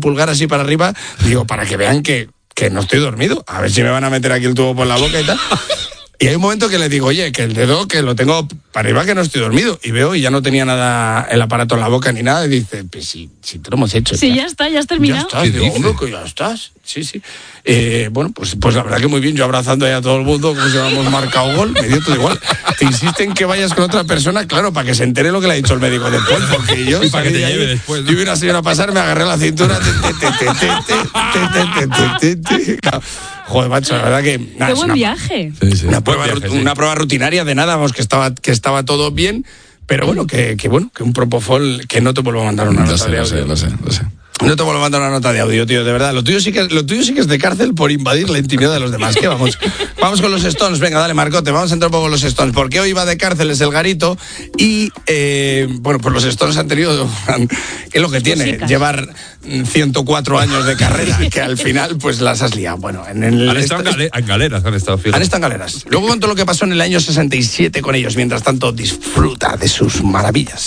pulgar así para arriba, digo, para que vean que no estoy dormido, a ver si me van a meter aquí el tubo por la boca y tal. Y hay un momento que le digo, oye, que el dedo que lo tengo para arriba, que no estoy dormido. Y veo y ya no tenía nada el aparato en la boca ni nada. Y dice, pues si te lo hemos hecho. Sí, ya está, ya has terminado. Ya estás, digo, hombre, que ya estás. Sí. Bueno, pues la verdad que muy bien. Yo abrazando ahí a todo el mundo, como si hubiéramos marcado gol, me dio todo igual. Te insisten que vayas con otra persona, claro, para que se entere lo que le ha dicho el médico después. Porque yo, y para que te lleve después, ¿no? Yo vi una señora pasar, me agarré la cintura. Joder, macho, la verdad que... Qué buen viaje. Sí. Una prueba rutinaria de nada, vamos, que estaba todo bien, pero bueno, que un propofol, que no te vuelvo a mandar una nota de audio. Lo sé. No te vuelvo a mandar una nota de audio, tío, de verdad. Lo tuyo sí que es de cárcel por invadir la intimidad de los demás. ¿Qué vamos? Vamos con los Stones. Venga, dale, Marcote, vamos a entrar un poco con los Stones. Porque hoy va de cárceles el Garito y, pues los Stones han tenido, ¿qué es lo que tiene? Músicas. Llevar 104 años de carrera, que al final, pues las has liado. Bueno, en estado en galeras, han estado fijos. Han estado en galeras. Luego cuento lo que pasó en el año 67 con ellos. Mientras tanto, disfruta de sus maravillas.